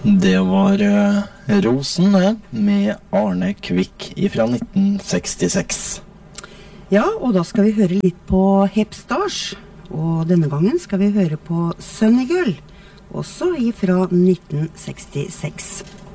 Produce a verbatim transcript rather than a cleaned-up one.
Det var uh, Rosen, det, med Arne Kvikk fra nitten sekstiseks. Ja, og da skal vi høre litt på Hepstars, og denne gangen skal vi høre på Sunny Girl, også fra nitten sekstiseks.